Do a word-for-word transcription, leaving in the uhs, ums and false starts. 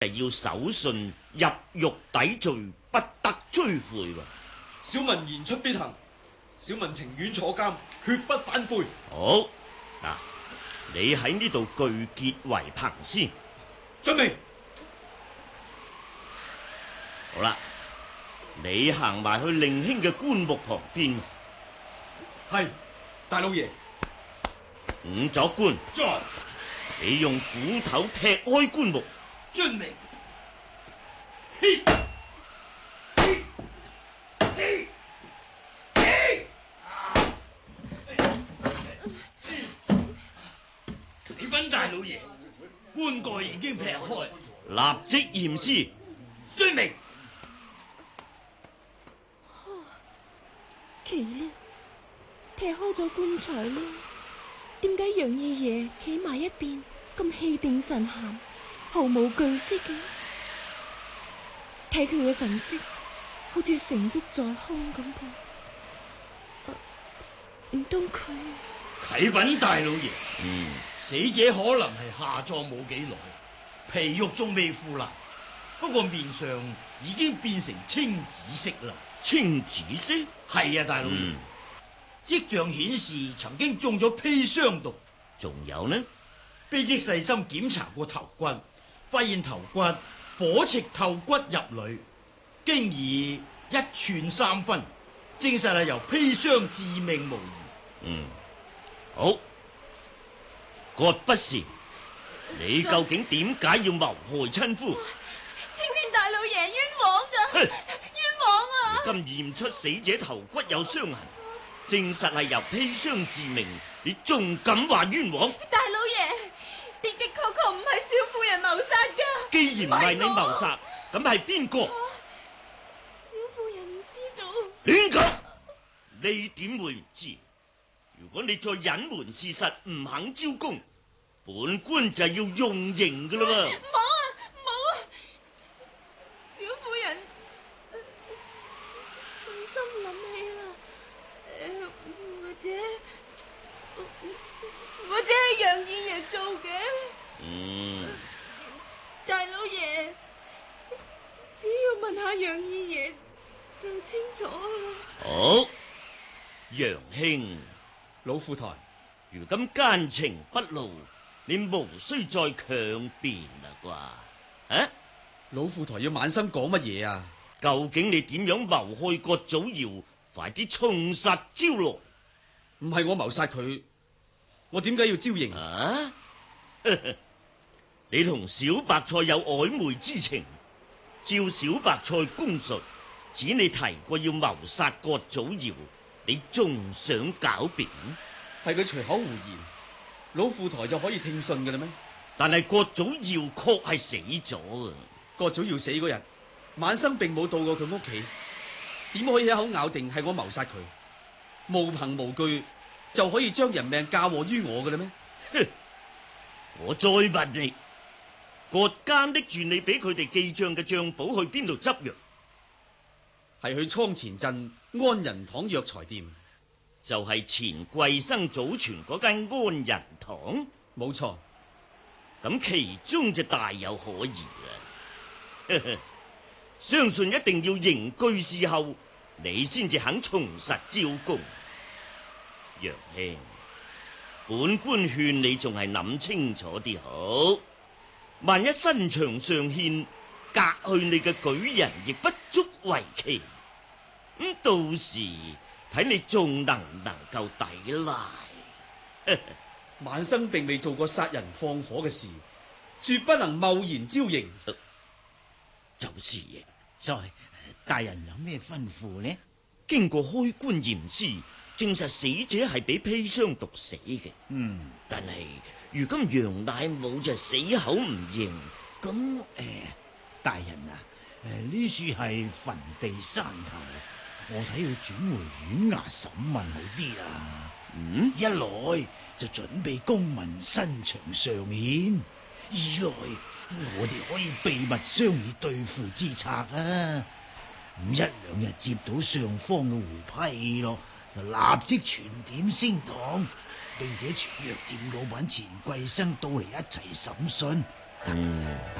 係要守信入獄抵罪，不得追悔喎。 小民言出必行，小民情願坐監，決不反悔。 好嗱，你喺呢度具結為憑先。 遵命。 好啦，你行埋去令兄嘅棺木旁邊。 係，大老爺。 五左官， 在。 你用斧頭劈開棺木。 遵命。 嘿， 嘿，嘿，嘿！啟稟大老爺，棺蓋已經劈開， 立即驗屍。 遵命。 奇呢？劈開咗棺材呢？點解楊二爺企埋一邊咁氣定神閒，毫無懼色嘅？睇佢嘅神色，好似成竹在胸咁噃。唔通佢？ 啟稟大老爺， 嗯， 死者可能係下葬冇幾耐，皮肉仲未腐爛，不過面上已經變成青紫色啦。 青紫色？ 係啊，大老爺。 嗯， 跡象顯示曾經中咗砒霜毒。 仲有呢？ 卑職細心檢查過頭骨，發現頭骨火赤透骨入裏，經已一寸三分，證實係由砒霜致命無疑。 嗯，好。郭不是，你究竟點解要謀害親夫？ 青天大老爺冤枉噶，冤枉啊！ 今驗出死者頭骨有傷痕，證實係由砒霜致命，你仲敢話冤枉？ 大老爺，的的確確唔係小婦人謀殺噶。 既然唔係你謀殺，咁係邊個？ 小婦人唔知道。 亂講！你點會唔知？如果你再隱瞞事實，唔肯招供，本官就要用刑噶啦喎！ 唔好啊，唔好啊！小婦人細心諗起啦，誒，或者或者係楊二爺做嘅。 嗯， 大老爺，只要問下楊二爺就清楚啦。 好，楊兄， 老富台， 如今奸情不露，你無需再強辯啦啩？啊， 老富台要晚生講乜嘢啊？ 究竟你點樣謀害郭祖堯？快啲從實招來！ 唔係我謀殺佢，我點解要招認啊？你同小白菜有曖昧之情，照小白菜供述，指你提過要謀殺郭祖堯，你仲想狡辯？ 係佢隨口胡言，老富台就可以聽信嘅啦咩？ 但係郭祖堯確係死咗啊！ 郭祖堯死嗰日，晚生並冇到過佢屋企，點可以一口咬定係我謀殺佢？無憑無據就可以將人命嫁禍於我嘅啦咩？ 哼！我再問你，郭家拎住你俾佢哋記賬嘅賬簿去邊度執藥？ 係去倉前鎮安仁堂藥材店， 就係錢貴生祖傳嗰間安仁堂。 冇錯。 咁其中就大有可疑啦。相信一定要刑具事後，你先至肯從實招供。楊兄，本官勸你仲係諗清楚啲好。萬一身長上獻，革去你嘅舉人，亦不足為奇。咁到時睇你仲能唔能夠抵賴？ 晚生並未做過殺人放火嘅事，絕不能貿然招認。 就是嘅。 在大人有咩吩咐呢？ 經過開棺驗屍，證實死者係俾砒霜毒死嘅。 嗯， 但係如今楊大武就死口唔認，咁誒、 呃，大人啊，誒呢處係墳地山頭，我睇要轉回縣衙審問好啲啦。 嗯， 一來就準備公民身長上獻，二來我哋可以秘密商議對付之策啊！咁一兩日接到上方嘅回批咯，就立即傳點升堂，並且傳藥店老闆錢貴生到嚟一齊審訊。 嗯，